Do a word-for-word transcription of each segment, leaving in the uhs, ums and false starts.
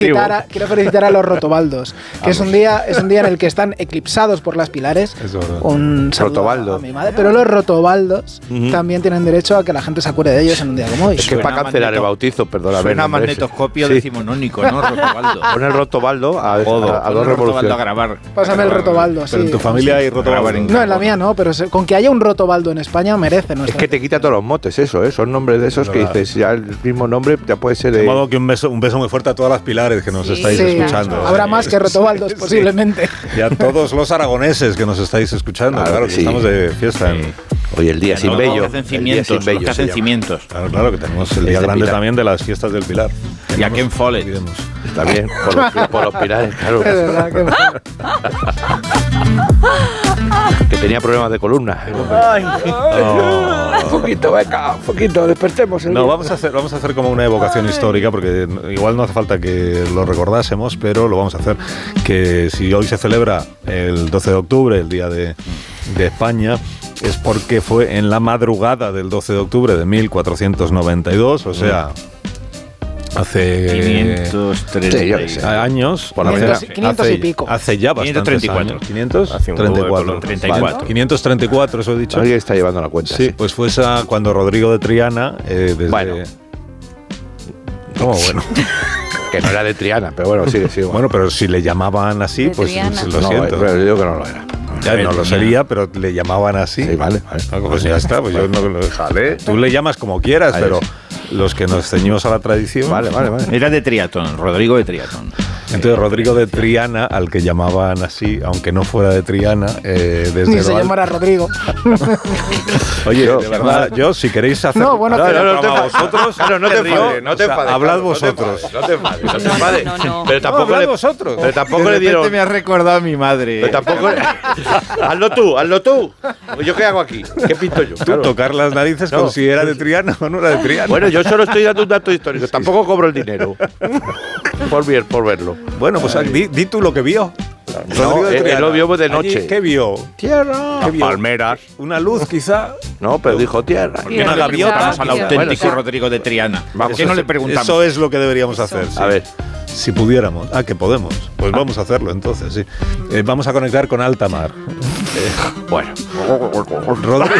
felicitar a, quiero felicitar a los rotobaldos, que es un día es un día en el que están eclipsados por las pilares. Un saludo Rotobaldo. a mi madre, pero los rotobaldos uh-huh. también tienen derecho a que la gente se acuerde de ellos en un día como hoy. Es que para cancelar el bautizo, perdóname. Suena magnetoscopio sí. decimonónico, ¿no? Rotobaldo. Pon el rotobaldo a, a, a, a dos revoluciones. A grabar. Pásame el rotobaldo, sí. Pero en tu familia hay rotobaldo. No, en la mía no, pero se, con que haya un rotobaldo en España merece nuestra. Es que te quita todos los motes eso, ¿eh? Son nombres de esos que dices, ya el mismo nombre ya puede ser de... De modo que un beso, un beso muy fuerte a todas las pilares que nos sí. estáis sí. escuchando. Habrá más que rotobaldos, sí. posiblemente. Y a todos los aragoneses que nos estáis escuchando, claro, claro que sí. estamos de fiesta. Sí. En, Hoy el día sin bello. Los cimientos, los que hacen cimientos. Claro, claro, que tenemos el día es grande también de las fiestas del Pilar. Y aquí en Follet. Está bien, por los, por los pilares, claro. Es verdad que... que tenía problemas de columna. Ay, oh. Un poquito, venga, un poquito, despertemos. El no, día. vamos a hacer, vamos a hacer como una evocación Ay. histórica, porque igual no hace falta que lo recordásemos, pero lo vamos a hacer. Que si hoy se celebra el doce de octubre, el día de, de España, es porque fue en la madrugada del doce de octubre de mil cuatrocientos noventa y dos, o sea... Hace quinientos treinta años, por quinientos, hace, quinientos y pico. Hace ya bastantes quinientos treinta y cuatro. años. quinientos treinta y cuatro. treinta y cuatro. Vale, quinientos treinta y cuatro, eso he dicho. Alguien está llevando la cuenta. Sí, sí. Pues fue esa cuando Rodrigo de Triana, eh, desde... Bueno. ¿Cómo bueno? Que no era de Triana, pero bueno, sigue, sigue. Bueno, pero si le llamaban así, de pues Triana. Lo no, siento. Pero yo digo que no lo era. Ya no lo sería, pero le llamaban así. Sí, vale, vale. Ah, pues ya está, pues yo no lo dejaré. Tú le llamas como quieras, pero los que nos ceñimos a la tradición. Vale, vale, vale. Era de Triatón, Rodrigo de Triatón. Entonces Rodrigo de Triana, al que llamaban así, aunque no fuera de Triana, eh, desde ni se llamara Rodrigo. Oye, yo, de verdad, yo si queréis hacer no, bueno, no, no, no, no te vosotros, claro, no te enfades, no te enfades. Hablad vosotros. No te enfades, no te enfades. No, no, no. Pero tampoco no, le vosotros. Pero tampoco le dieron. me has recordado a mi madre. Pero tampoco. Hazlo tú, hazlo tú. ¿Yo qué hago aquí? ¿Qué pinto yo? Tú Claro. tocar las narices no. con si era de Triana o no era de Triana. Bueno, yo solo estoy dando un dato histórico. Tampoco cobro el dinero. Por ver, por verlo. Bueno, pues di, di tú lo que vio. No, él, él lo vio de noche. Allí, ¿qué vio? Tierra. ¿Qué vio? Palmeras. Una luz, quizá. No, pero dijo tierra. ¿Por qué no gaviota al auténtico bueno, sí. Rodrigo de Triana? Vamos, ¿Por qué no le preguntamos? Eso es lo que deberíamos hacer. Sí. A ver. Si pudiéramos. Ah, que podemos. Pues ah. vamos a hacerlo entonces, sí. Eh, vamos a conectar con alta mar. Eh, bueno. Rodrigo.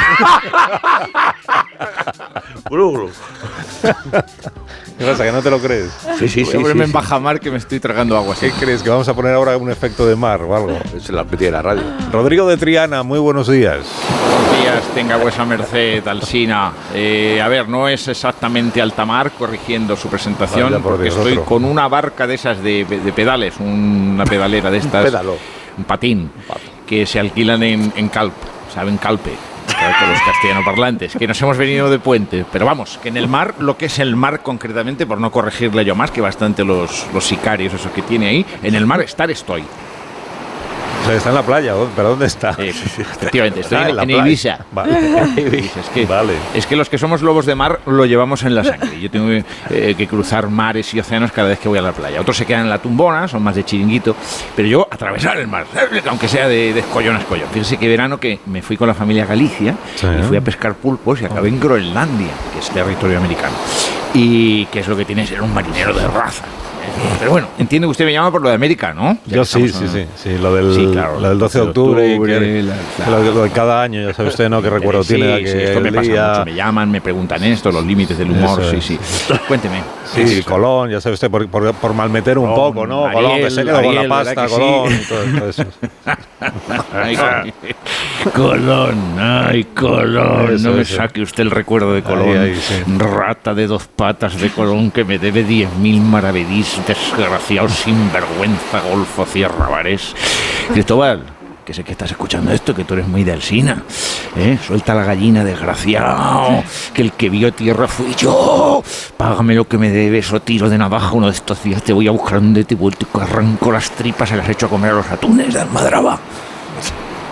¿Qué pasa, que no te lo crees? Sí, sí, sí. Hombre, sí, en sí. bajamar que me estoy tragando agua. ¿Qué crees? ¿Que vamos a poner ahora un efecto de mar o algo? Es la petilla de la radio. Rodrigo de Triana, muy buenos días. Buenos días, tenga vuesa merced, Alsina. Eh, a ver, no es exactamente alta mar, corrigiendo su presentación, Vaya, por porque Dios, estoy otro. con una barca de esas de, de pedales, una pedalera de estas. Un pédalo. Un patín, que se alquilan en, en Calp, ¿saben? Calpe. Con los castellanoparlantes, que nos hemos venido de puente, pero vamos, que en el mar, lo que es el mar concretamente, por no corregirle yo más, que bastante los, los sicarios, eso que tiene ahí, en el mar estar estoy. O sea, está en la playa, ¿pero dónde está? Sí, sí, sí, efectivamente, estoy Ah, en, en, en Ibiza. Vale. Ibiza. Es, que, vale. es que los que somos lobos de mar lo llevamos en la sangre. Yo tengo que, eh, que cruzar mares y océanos cada vez que voy a la playa. Otros se quedan en la tumbona, son más de chiringuito, pero yo atravesar el mar, aunque sea de, de escollón a escollón. Fíjense que verano que me fui con la familia a Galicia, sí, y fui a pescar pulpos y acabé en Groenlandia, que es territorio americano. Y que es lo que tiene ser un marinero de raza. Pero bueno, entiende que usted me llama por lo de América, ¿no? Ya Yo sí, sí, sí, sí, lo del, sí, claro, lo del doce de octubre, octubre que, la, claro. lo, de, lo de cada año, ya sabe usted, ¿no? Qué recuerdo sí, tiene sí, que esto me pasa día... mucho, me llaman, me preguntan esto, los límites del humor, sí, sí. Cuénteme. Sí, sí, sí, Colón, ya sabe usted, por, por, por malmeter un Colón, poco, ¿no? Ariel, Colón, que se quedó con la pasta, Colón, sí. y todo, todo eso. Ay, Colón, ay, Colón, eso, no me eso. saque usted el recuerdo de Colón. Ahí, ahí, sí. Rata de dos patas de Colón que me debe diez mil maravedís, desgraciado, sinvergüenza, golfo, cierra bares. Cristóbal, que sé que estás escuchando esto, que tú eres muy de Alsina, ¿eh? Suelta la gallina, desgraciado, que el que vio tierra fui yo. Págame lo que me debes o tiro de navaja uno de estos días, te voy a buscar donde te vuelto y arranco las tripas y las echo a comer a los atunes de Almadraba.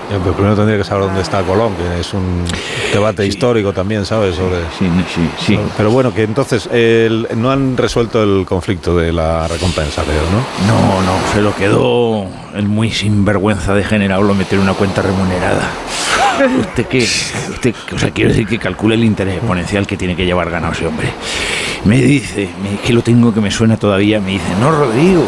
Pero primero tendría que saber dónde está Colón, que es un debate sí. histórico también, ¿sabes? Sobre, sí, sí, sí. Pero bueno, que entonces el, no han resuelto el conflicto de la recompensa, creo, ¿no? No, no, se lo quedó el muy sinvergüenza de general, lo metió en una cuenta remunerada. ¿Usted qué? Usted, o sea, quiero decir que calcule el interés exponencial que tiene que llevar ganado ese hombre. Me dice, me, que lo tengo que me suena todavía, me dice, no, Rodrigo,